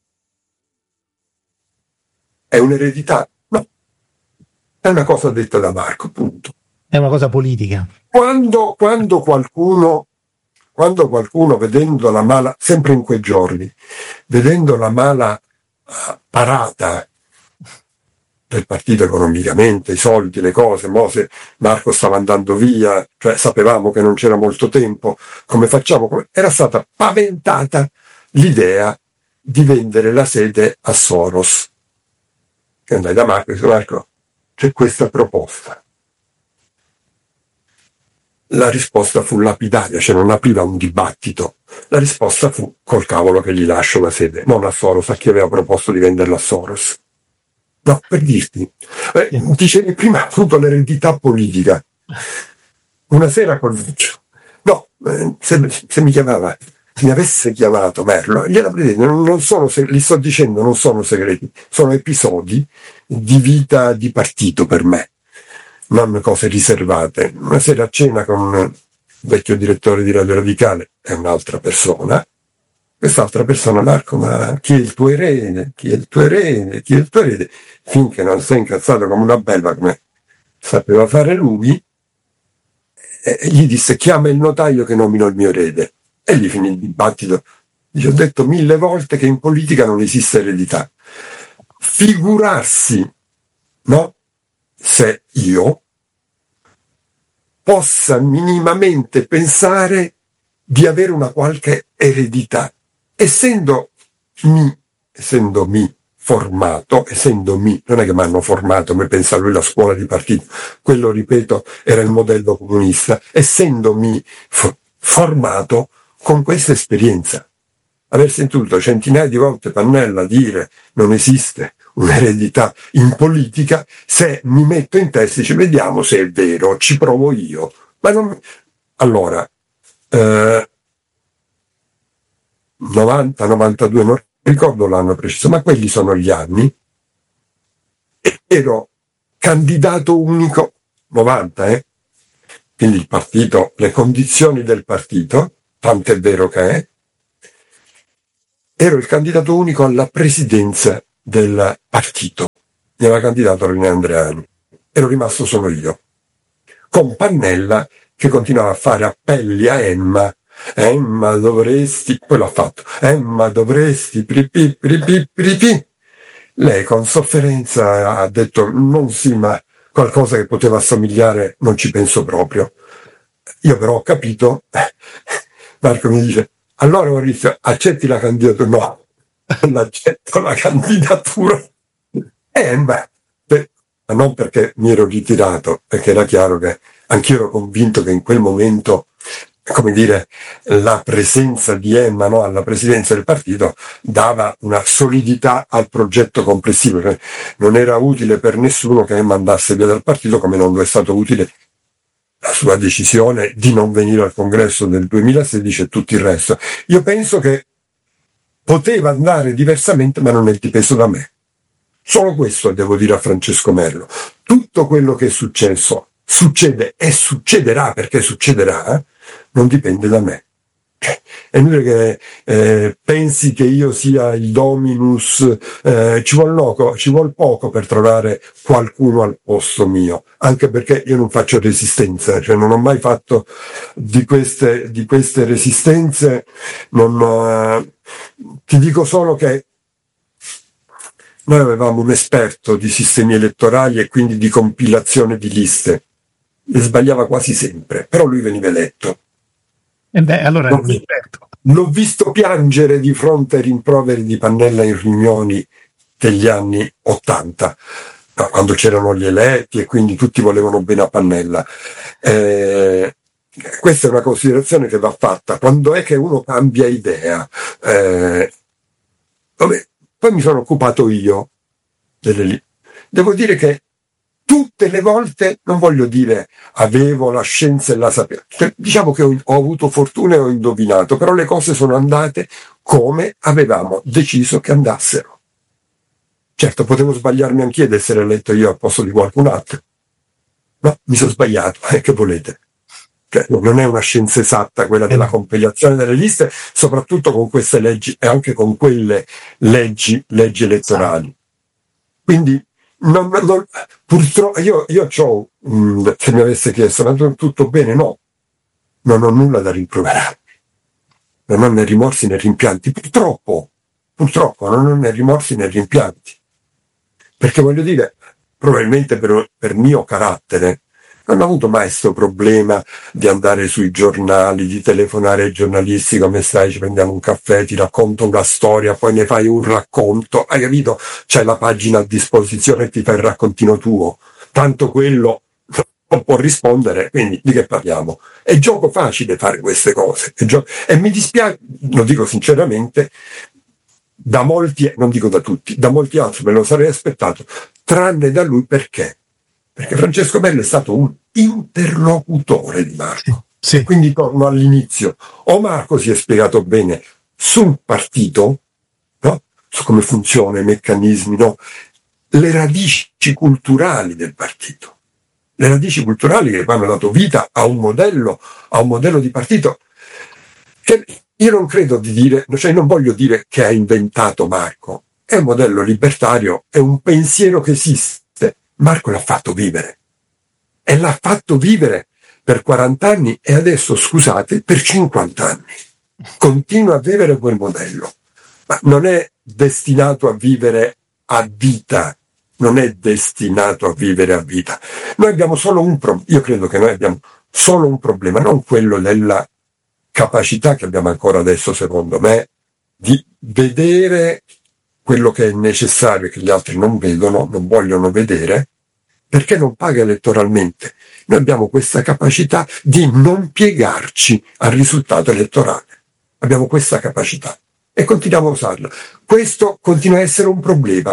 È un'eredità? No. È una cosa detta da Marco, punto.
È una cosa politica.
Quando qualcuno, vedendo la mala, sempre in quei giorni, vedendo la mala parata del partito economicamente, i soldi, le cose, se Marco stava andando via, cioè sapevamo che non c'era molto tempo, come facciamo? Era stata paventata l'idea di vendere la sede a Soros. E andai da Marco e disse, Marco, c'è questa proposta. La risposta fu lapidaria, cioè non apriva un dibattito. La risposta fu, col cavolo che gli lascio la sede, non a Soros, a chi aveva proposto di venderla a Soros. No, per dirti, dicevi prima appunto l'eredità politica. Una sera se mi chiamava, se mi avesse chiamato Merlo, gliel'avrei detto, non sono, li sto dicendo, non sono segreti, sono episodi di vita di partito per me, non cose riservate. Una sera a cena con un vecchio direttore di Radio Radicale e un'altra persona, quest'altra persona, Marco, ma chi è il tuo erede? Chi è il tuo erede? Chi è il tuo erede? Finché non sei incazzato come una belva, come sapeva fare lui, e gli disse, chiama il notaio che nomino il mio erede. E gli finì il dibattito. Gli ho detto 1000 volte che in politica non esiste eredità. Figurarsi, no? Se io possa minimamente pensare di avere una qualche eredità. Essendomi formato, non è che mi hanno formato, come pensa lui, la scuola di partito, quello, ripeto, era il modello comunista, essendomi formato con questa esperienza, aver sentito centinaia di volte Pannella dire non esiste un'eredità in politica, se mi metto in testa e dice vediamo se è vero, ci provo io. Ma non... Allora, 90, 92, non ricordo l'anno preciso, ma quelli sono gli anni. Ero candidato unico, 90, quindi il partito, le condizioni del partito, tant'è vero che ero il candidato unico alla presidenza del partito. Mi aveva candidato René Andreani. Ero rimasto solo io, con Pannella che continuava a fare appelli a Emma. Emma dovresti, poi l'ha fatto, Emma dovresti, pripi, pripi, pripi. Lei con sofferenza ha detto non sì, ma qualcosa che poteva assomigliare non ci penso proprio. Io però ho capito, Marco mi dice, allora Maurizio, accetti la candidatura? No, non accetto la candidatura. Ma non perché mi ero ritirato, perché era chiaro che anch'io ero convinto che in quel momento, come dire, la presenza di Emma, no, alla presidenza del partito dava una solidità al progetto complessivo. Cioè, non era utile per nessuno che Emma andasse via dal partito, come non lo è stato utile la sua decisione di non venire al congresso del 2016 e tutto il resto. Io penso che poteva andare diversamente, ma non è dipeso da me. Solo questo devo dire a Francesco Merlo. Tutto quello che è successo, succede e succederà, perché succederà, non dipende da me. È inutile che pensi che io sia il dominus, ci vuol poco per trovare qualcuno al posto mio, anche perché io non faccio resistenza, cioè non ho mai fatto di queste resistenze, ti dico solo che noi avevamo un esperto di sistemi elettorali e quindi di compilazione di liste, e sbagliava quasi sempre, però lui veniva eletto.
Allora
l'ho visto piangere di fronte ai rimproveri di Pannella in riunioni degli anni '80, quando c'erano gli eletti e quindi tutti volevano bene a Pannella. Questa è una considerazione che va fatta quando è che uno cambia idea. Poi mi sono occupato io devo dire che tutte le volte, non voglio dire avevo la scienza e la sapienza, diciamo che ho avuto fortuna e ho indovinato, però le cose sono andate come avevamo deciso che andassero. Certo, potevo sbagliarmi anch'io ed essere eletto io al posto di qualcun altro. No, mi sono sbagliato, che volete? Cioè, non è una scienza esatta quella della compilazione delle liste, soprattutto con queste leggi e anche con quelle leggi elettorali. Quindi purtroppo io c'ho, se mi avesse chiesto, ma tutto bene? No, non ho nulla da rimproverarmi, non ho né rimorsi né rimpianti, purtroppo non ho né rimorsi né rimpianti, perché voglio dire, probabilmente per mio carattere non ho avuto mai questo problema di andare sui giornali, di telefonare ai giornalisti, come stai, ci prendiamo un caffè, ti racconto una storia, poi ne fai un racconto, hai capito? C'hai la pagina a disposizione e ti fai il raccontino tuo, tanto quello non può rispondere, quindi di che parliamo? È gioco facile fare queste cose, e mi dispiace, lo dico sinceramente, da molti, non dico da tutti, da molti altri me lo sarei aspettato, tranne da lui. Perché Francesco Merlo è stato un interlocutore di Marco.
Sì.
Quindi torno all'inizio. O Marco si è spiegato bene sul partito, no? Su come funziona, i meccanismi, no? Le radici culturali del partito. Le radici culturali che poi hanno dato vita a un modello di partito che io non credo di dire, cioè non voglio dire che ha inventato Marco. È un modello libertario, è un pensiero che esiste. Marco l'ha fatto vivere e l'ha fatto vivere per 40 anni e adesso, scusate, per 50 anni continua a vivere quel modello, ma non è destinato a vivere a vita, non è destinato a vivere a vita. Noi abbiamo solo io credo che noi abbiamo solo un problema, non quello della capacità che abbiamo ancora adesso, secondo me, di vedere quello che è necessario e che gli altri non vedono, non vogliono vedere, perché non paga elettoralmente. Noi abbiamo questa capacità di non piegarci al risultato elettorale. Abbiamo questa capacità e continuiamo a usarla. Questo continua a essere un problema.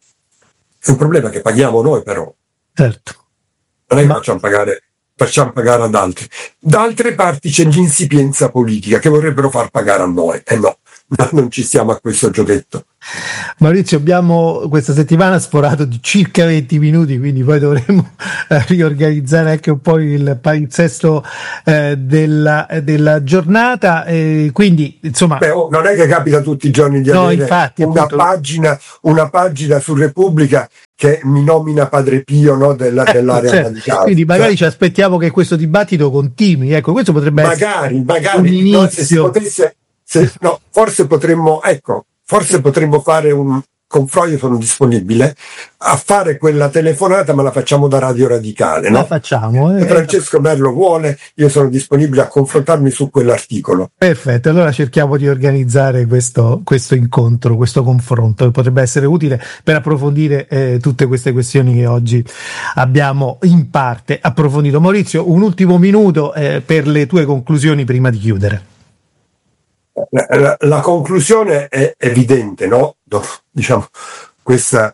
È un problema che paghiamo noi, però.
Certo.
Non è che facciamo pagare ad altri. Da altre parti c'è l'insipienza politica che vorrebbero far pagare a noi. No. ma non ci stiamo a questo giochetto.
Maurizio, abbiamo questa settimana sforato di circa 20 minuti, quindi poi dovremo riorganizzare anche un po' il palinsesto della giornata, quindi insomma
non è che capita tutti i giorni di avere
infatti,
una pagina su Repubblica che mi nomina Padre Pio, no, dell'area radicale.
Quindi magari ci aspettiamo che questo dibattito continui, ecco, questo potrebbe essere un inizio.
No, se si potesse, forse potremmo fare un confronto. Io sono disponibile a fare quella telefonata, ma la facciamo da Radio Radicale, no?
La facciamo.
Se Francesco Merlo vuole, io sono disponibile a confrontarmi su quell'articolo.
Perfetto, allora cerchiamo di organizzare questo incontro, questo confronto, che potrebbe essere utile per approfondire tutte queste questioni che oggi abbiamo in parte approfondito. Maurizio, un ultimo minuto per le tue conclusioni prima di chiudere.
La conclusione è evidente, no? Diciamo, questo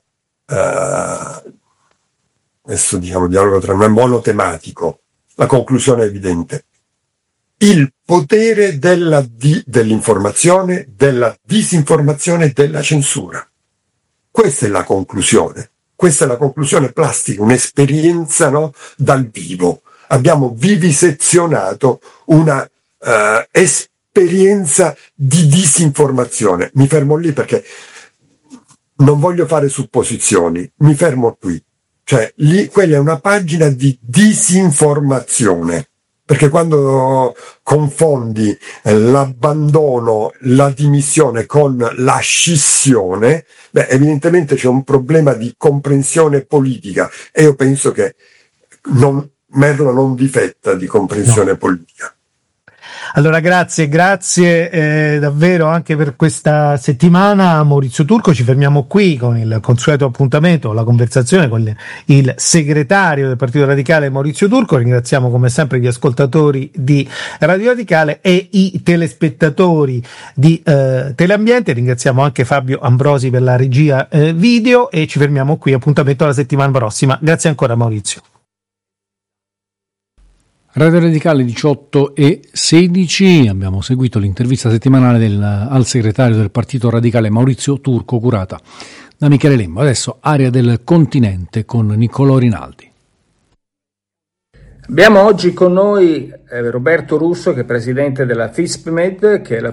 dialogo tra noi è monotematico. La conclusione è evidente. Il potere dell'informazione, della disinformazione e della censura. Questa è la conclusione. Questa è la conclusione plastica, un'esperienza, no? Dal vivo. Abbiamo vivisezionato una esperienza di disinformazione. Mi fermo lì perché non voglio fare supposizioni, mi fermo qui. Cioè, quella è una pagina di disinformazione, perché quando confondi l'abbandono, la dimissione con la scissione, evidentemente c'è un problema di comprensione politica, e io penso che Merlo non difetta di comprensione politica.
Allora grazie davvero anche per questa settimana, Maurizio Turco. Ci fermiamo qui con il consueto appuntamento, la conversazione con il segretario del Partito Radicale Maurizio Turco. Ringraziamo come sempre gli ascoltatori di Radio Radicale e i telespettatori di Teleambiente. Ringraziamo anche Fabio Ambrosi per la regia video, e ci fermiamo qui, appuntamento alla settimana prossima. Grazie ancora Maurizio.
Radio Radicale 18:16, abbiamo seguito l'intervista settimanale al segretario del Partito Radicale Maurizio Turco, curata da Michele Lembo. Adesso area del continente con Niccolò Rinaldi.
Abbiamo oggi con noi Roberto Russo, che è presidente della FISPMED, che è la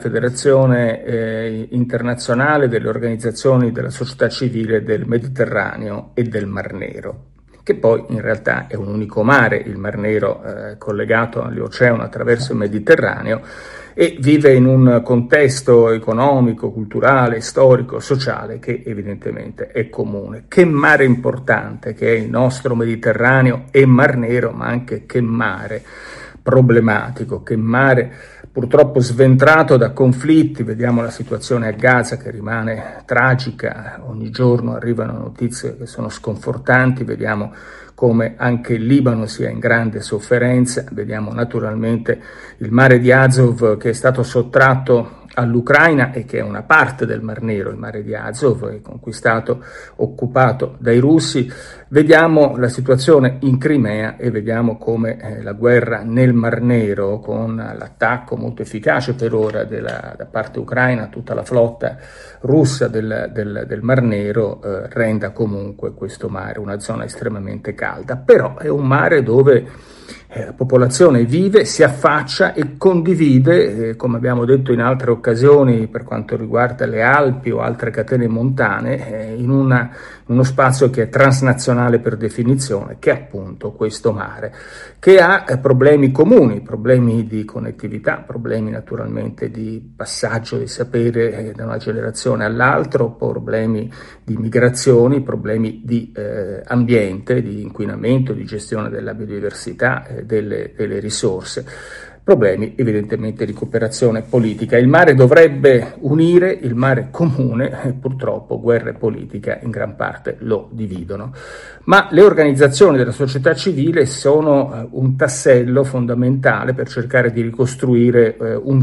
Federazione Internazionale delle Organizzazioni della Società Civile del Mediterraneo e del Mar Nero, che poi in realtà è un unico mare, il Mar Nero, collegato all'oceano attraverso il Mediterraneo, e vive in un contesto economico, culturale, storico, sociale che evidentemente è comune. Che mare importante che è il nostro Mediterraneo e Mar Nero, ma anche che mare problematico, che mare purtroppo sventrato da conflitti. Vediamo la situazione a Gaza che rimane tragica, ogni giorno arrivano notizie che sono sconfortanti, vediamo come anche il Libano sia in grande sofferenza, vediamo naturalmente il mare di Azov che è stato sottratto all'Ucraina e che è una parte del Mar Nero, il mare di Azov è conquistato, occupato dai russi. Vediamo la situazione in Crimea e vediamo come la guerra nel Mar Nero, con l'attacco molto efficace per ora da parte ucraina a tutta la flotta russa del Mar Nero, renda comunque questo mare una zona estremamente calda. Però è un mare dove la popolazione vive, si affaccia e condivide, come abbiamo detto in altre occasioni per quanto riguarda le Alpi o altre catene montane, in uno spazio che è transnazionale per definizione, che è appunto questo mare, che ha problemi comuni, problemi di connettività, problemi naturalmente di passaggio di sapere da una generazione all'altra, problemi di migrazioni, problemi di ambiente, di inquinamento, di gestione della biodiversità, delle risorse, problemi evidentemente di cooperazione politica. Il mare dovrebbe unire, il mare comune, e purtroppo guerra e politica in gran parte lo dividono. Ma le organizzazioni della società civile sono un tassello fondamentale per cercare di ricostruire un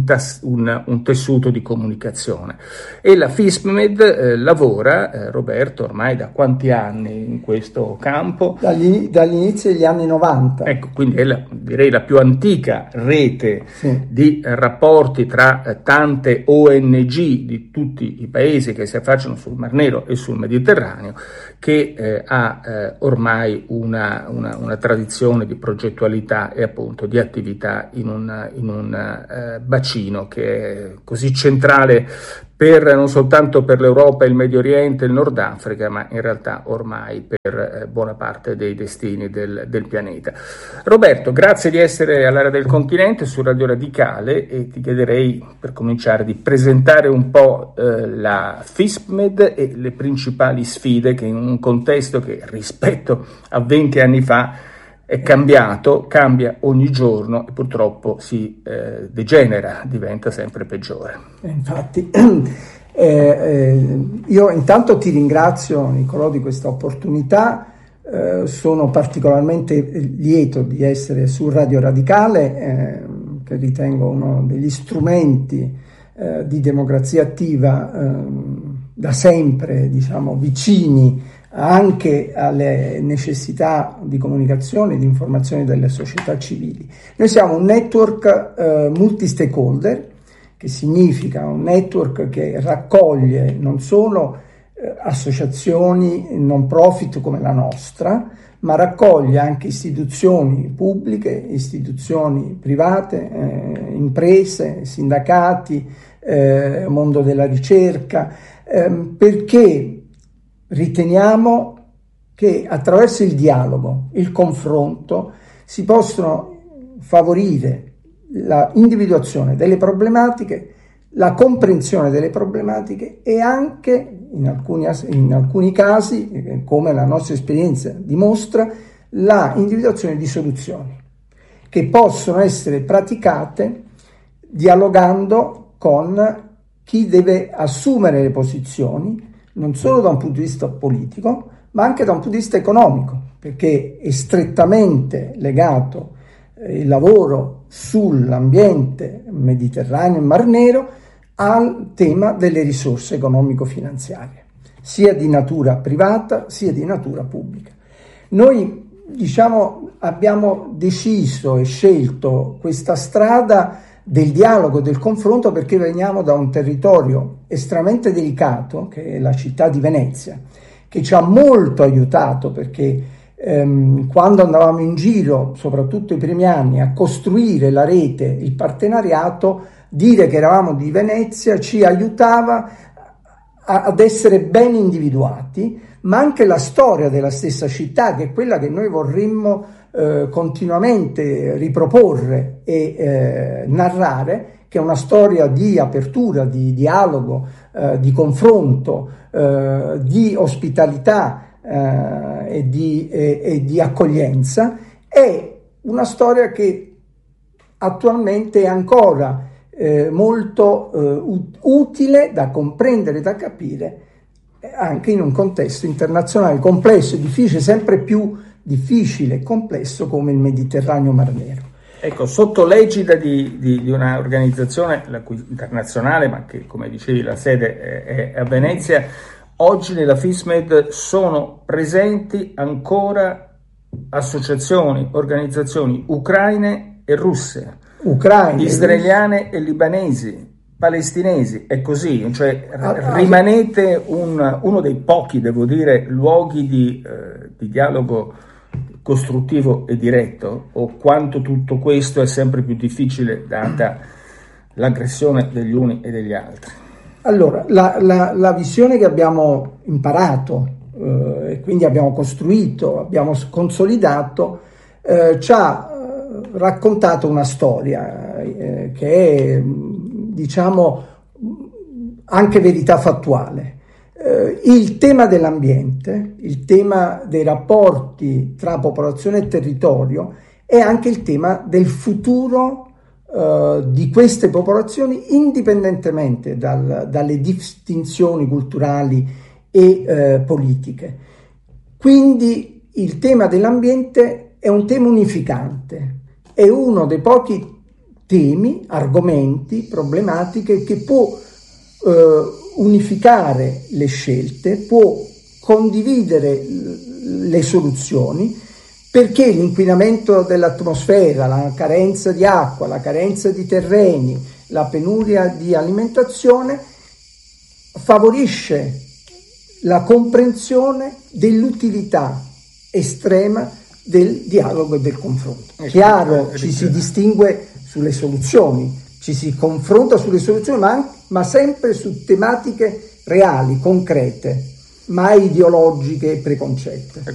tessuto di comunicazione. E la FISPMED lavora, Roberto, ormai da quanti anni in questo campo?
Dagli inizi degli anni 90.
Ecco, quindi è direi la più antica rete rete di rapporti tra tante ONG di tutti i paesi che si affacciano sul Mar Nero e sul Mediterraneo, che ha ormai una tradizione di progettualità e appunto di attività in un bacino che è così centrale non soltanto per l'Europa, il Medio Oriente, il Nord Africa, ma in realtà ormai per buona parte dei destini del pianeta. Roberto, grazie di essere all'Area del Continente su Radio Radicale, e ti chiederei per cominciare di presentare un po' la FISPMED e le principali sfide che in un contesto che rispetto a 20 anni fa è cambiato, cambia ogni giorno e purtroppo si degenera, diventa sempre peggiore.
Infatti, io intanto ti ringrazio, Nicolò, di questa opportunità. Sono particolarmente lieto di essere su Radio Radicale, che ritengo uno degli strumenti di democrazia attiva da sempre, diciamo, vicini anche alle necessità di comunicazione e di informazione delle società civili. Noi siamo un network multi-stakeholder, che significa un network che raccoglie non solo associazioni non profit come la nostra, ma raccoglie anche istituzioni pubbliche, istituzioni private, imprese, sindacati, mondo della ricerca, perché riteniamo che attraverso il dialogo, il confronto, si possono favorire la individuazione delle problematiche, la comprensione delle problematiche e anche, in alcuni casi, come la nostra esperienza dimostra, la individuazione di soluzioni che possono essere praticate dialogando con chi deve assumere le posizioni, non solo da un punto di vista politico, ma anche da un punto di vista economico, perché è strettamente legato il lavoro sull'ambiente mediterraneo e Mar Nero al tema delle risorse economico-finanziarie, sia di natura privata sia di natura pubblica. Noi, diciamo, abbiamo deciso e scelto questa strada del dialogo, del confronto, perché veniamo da un territorio estremamente delicato, che è la città di Venezia, che ci ha molto aiutato, perché quando andavamo in giro, soprattutto i primi anni, a costruire la rete, il partenariato, dire che eravamo di Venezia ci aiutava ad essere ben individuati, ma anche la storia della stessa città, che è quella che noi vorremmo continuamente riproporre e narrare, che è una storia di apertura, di dialogo, di confronto, di ospitalità e di accoglienza. È una storia che attualmente è ancora molto utile da comprendere e da capire, anche in un contesto internazionale complesso e difficile, sempre più difficile e complesso come il Mediterraneo Mar Nero.
Ecco, sotto l'egida di una organizzazione internazionale, ma che, come dicevi, la sede è a Venezia, oggi nella FISMED sono presenti ancora associazioni, organizzazioni ucraine e russe, israeliane e libanesi, palestinesi, è così, cioè rimanete uno dei pochi, devo dire, luoghi di dialogo costruttivo e diretto, o quanto tutto questo è sempre più difficile data l'aggressione degli uni e degli altri?
Allora, la visione che abbiamo imparato e quindi abbiamo costruito, abbiamo consolidato, ci ha raccontato una storia che è, diciamo, anche verità fattuale. Il tema dell'ambiente, il tema dei rapporti tra popolazione e territorio è anche il tema del futuro di queste popolazioni, indipendentemente dalle distinzioni culturali e politiche. Quindi il tema dell'ambiente è un tema unificante, è uno dei pochi temi, argomenti, problematiche che può unificare le scelte, può condividere le soluzioni, perché l'inquinamento dell'atmosfera, la carenza di acqua, la carenza di terreni, la penuria di alimentazione favorisce la comprensione dell'utilità estrema del dialogo e del confronto. Chiaro, ci si distingue sulle soluzioni, ci si confronta sulle soluzioni, ma sempre su tematiche reali, concrete, mai ideologiche e preconcette.